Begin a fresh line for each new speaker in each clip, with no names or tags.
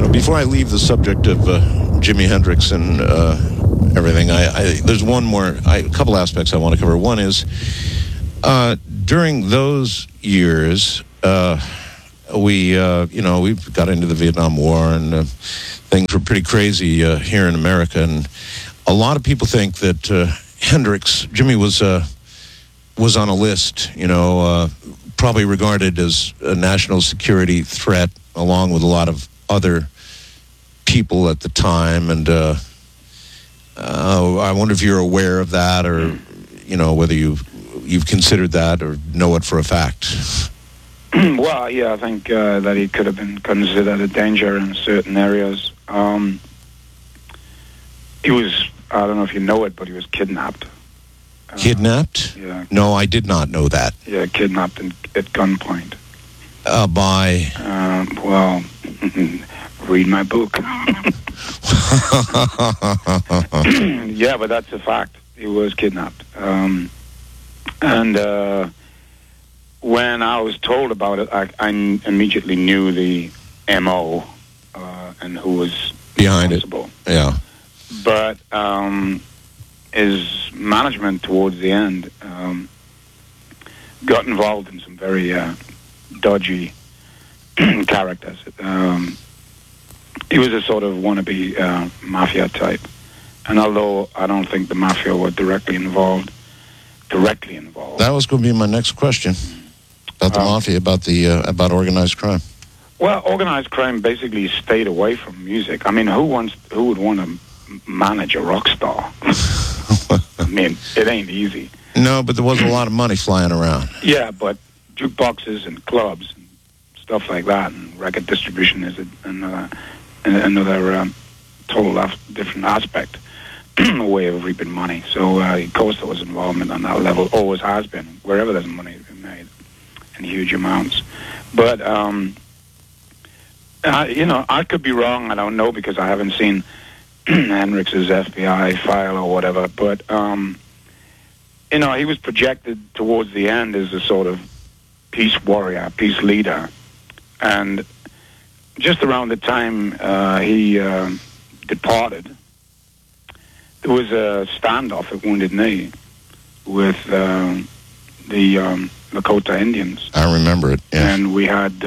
Before I leave the subject of Jimi Hendrix and everything, there's a couple aspects I want to cover. One is during those years, we got into the Vietnam War, and things were pretty crazy here in America. And a lot of people think that Jimi was on a list, probably regarded as a national security threat, along with a lot of other people at the time. And I wonder if you're aware of that, or whether you've considered that or know it for a fact.
Well, yeah, I think that he could have been considered a danger in certain areas. He was, I don't know if you know it, but he was kidnapped.
Kidnapped?
Yeah.
No, I did not know that.
Yeah, kidnapped at gunpoint.
By?
Well, read my book. Yeah, but that's a fact. He was kidnapped. And when I was told about it, I immediately knew the M.O. And who was
behind
responsible.
It. Yeah.
But his management towards the end got involved in some very dodgy characters. He was a sort of wannabe mafia type. And although I don't think the mafia were directly involved.
That was going to be my next question about the mafia, about organized crime.
Well, organized crime basically stayed away from music. I mean, who would want to manage a rock star? I mean, it ain't easy.
No, but there was a lot of money flying around.
Yeah, but jukeboxes and clubs and stuff like that, and record distribution is another total different aspect, a way of reaping money. So, of course, there was involvement on that level, always has been, wherever there's money to be made in huge amounts. But, I could be wrong. I don't know, because I haven't seen Hendrix's FBI file or whatever. But, he was projected towards the end as a sort of peace warrior, peace leader. And just around the time he departed, there was a standoff at Wounded Knee with the Lakota Indians.
I remember it, yeah.
And we had,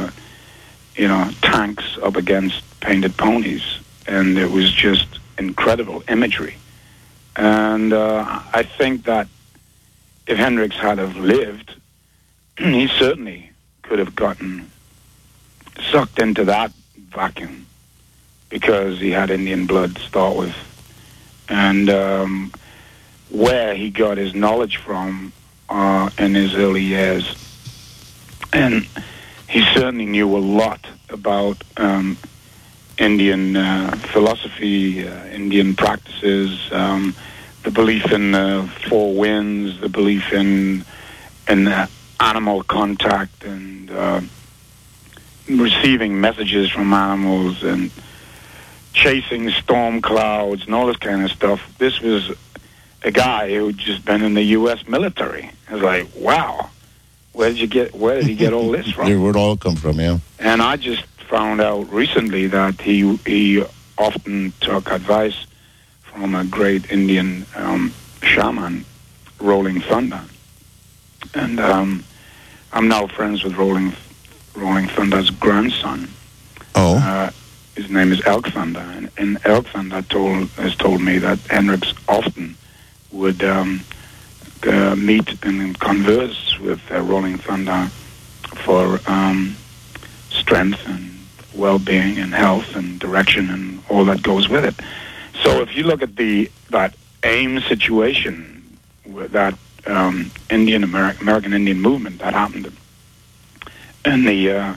tanks up against painted ponies. And it was just incredible imagery. And I think that if Hendrix had have lived, he certainly could have gotten sucked into that vacuum, because he had Indian blood to start with. And where he got his knowledge from in his early years. And he certainly knew a lot about Indian philosophy, Indian practices, the belief in four winds, the belief in animal contact, and receiving messages from animals, and chasing storm clouds and all this kind of stuff. This was a guy who had just been in the U.S. military. I was like, wow, where did he get all this from?
Where would it all come from, yeah.
And I just found out recently that he often took advice from a great Indian shaman, Rolling Thunder. And I'm now friends with Rolling Thunder's grandson.
Oh.
His name is Elk Thunder, and Elk Thunder has told me that Hendrix often would meet and converse with Rolling Thunder for strength and well-being and health and direction and all that goes with it. So if you look at that AIM situation, with that American Indian movement that happened in the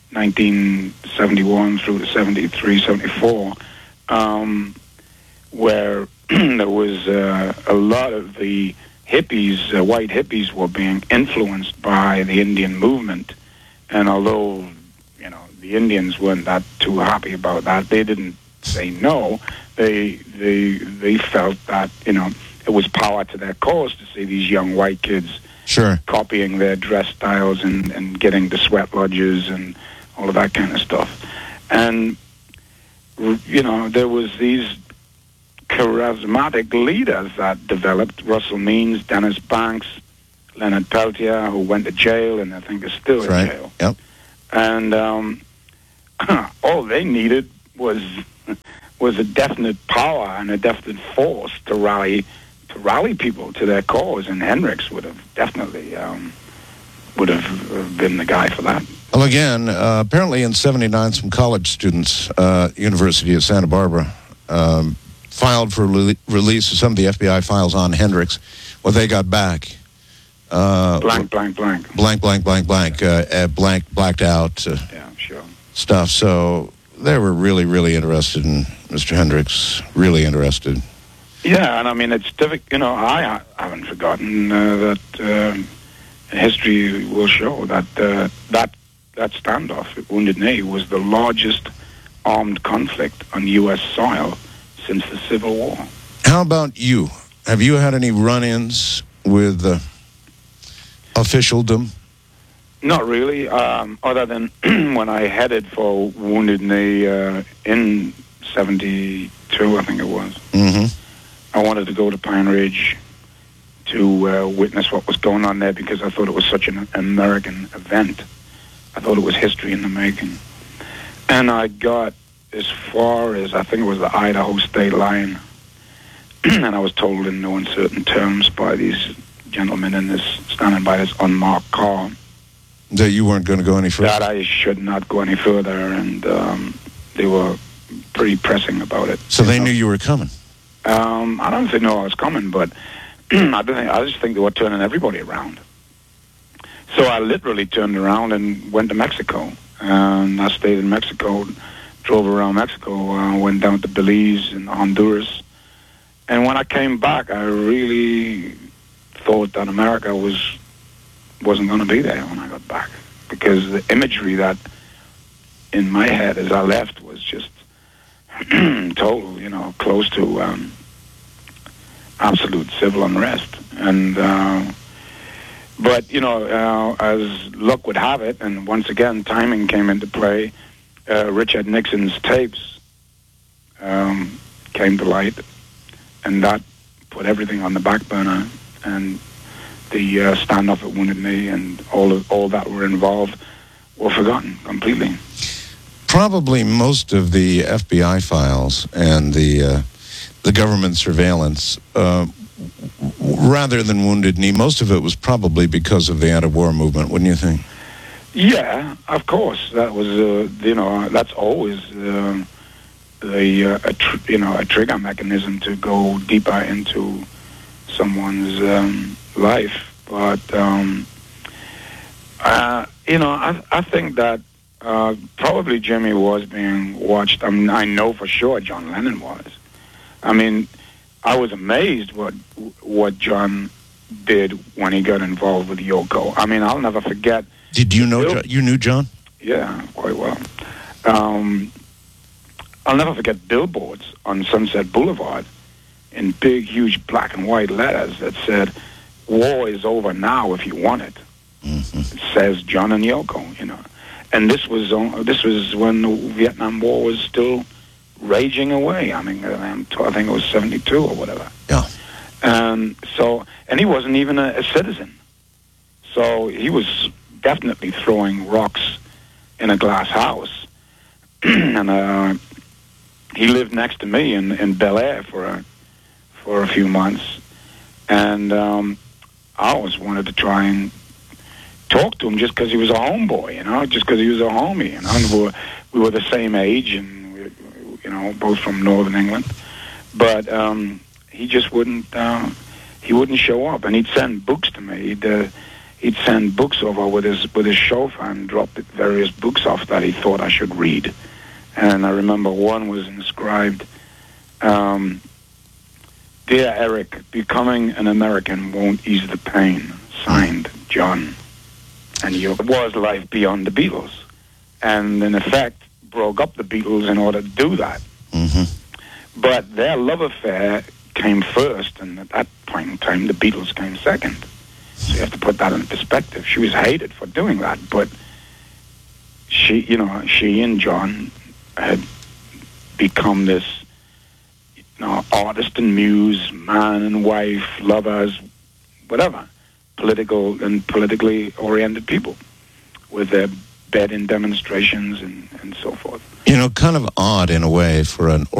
1971 through to 73, 74, where there was a lot of the hippies, white hippies, were being influenced by the Indian movement. And although, the Indians weren't that too happy about that, they didn't say no. They felt that, it was power to their cause to see these young white kids
sure
copying their dress styles and getting the sweat lodges and all of that kind of stuff. And there was these charismatic leaders that developed. Russell Means, Dennis Banks, Leonard Peltier, who went to jail and I think is still in jail.
Yep.
And all they needed was a definite power and a definite force to rally people to their cause. And Hendrix would have definitely been the guy for that.
Well, again, apparently in '79, some college students, University of Santa Barbara, filed for release of some of the FBI files on Hendrix. Well, they got back.
Blacked
out stuff. So they were really, really interested in Mr. Hendrix. Really interested.
Yeah, and I mean it's difficult. I haven't forgotten that history will show that that standoff at Wounded Knee was the largest armed conflict on U.S. soil since the Civil War.
How about you? Have you had any run-ins with officialdom?
Not really, other than when I headed for Wounded Knee in '72, I think it was.
Mm-hmm.
I wanted to go to Pine Ridge to witness what was going on there because I thought it was such an American event. I thought it was history in the making. And I got as far as, I think it was the Idaho state line, and I was told in no uncertain terms by these gentlemen standing by this unmarked car
that you weren't going to go any further?
That I should not go any further, and they were pretty pressing about it.
So they knew you were coming?
I don't think they knew I was coming, but I just think they were turning everybody around. So I literally turned around and went to Mexico. And I stayed in Mexico, drove around Mexico, went down to Belize and Honduras. And when I came back, I really thought that America wasn't going to be there when I got back. Because the imagery that in my head as I left was just total, close to absolute civil unrest. And but as luck would have it, and once again timing came into play, Richard Nixon's tapes came to light, and that put everything on the back burner. And the standoff at Wounded Knee and all that were involved were forgotten completely.
Probably most of the FBI files and the government surveillance, rather than Wounded Knee, most of it was probably because of the anti-war movement, wouldn't you think?
Yeah, of course. That was, that's always a trigger mechanism to go deeper into someone's life. But I think that probably Jimmy was being watched. I mean, I know for sure John Lennon was. I mean, I was amazed what John did when he got involved with Yoko. I mean, I'll never forget.
Did you know John? You knew John?
Yeah, quite well. I'll never forget billboards on Sunset Boulevard in big, huge black and white letters that said, "War is over now if you want it."
Mm-hmm.
It says John and Yoko, And this was when the Vietnam War was still raging away. I mean, I think it was 72 or whatever.
Yeah.
And he wasn't even a citizen. So he was definitely throwing rocks in a glass house. And he lived next to me in Bel Air for a few months. And I always wanted to try and talk to him just because he was a homeboy, just because he was a homie. And we were the same age, and both from Northern England. But he just wouldn't. He wouldn't show up, and he'd send books to me. He'd send books over with his chauffeur and drop various books off that he thought I should read. And I remember one was inscribed, "Dear Eric, becoming an American won't ease the pain. Signed, John." And it was life beyond the Beatles. And in effect, broke up the Beatles in order to do that.
Mm-hmm.
But their love affair came first, and at that point in time, the Beatles came second. So you have to put that in perspective. She was hated for doing that, but she and John had become this, artist and muse, man and wife, lovers, whatever, politically oriented people with their bed-in demonstrations and so forth.
Kind of odd in a way for an